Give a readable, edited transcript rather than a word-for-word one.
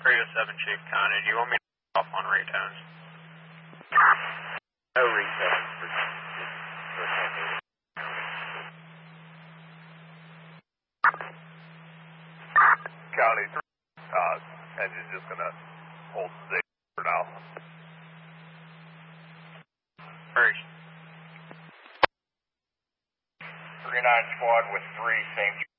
307 Chief County, do you want me to off on retones? No retones for County 3, engine's just gonna hold stick for now. First. 39 squad with 3, same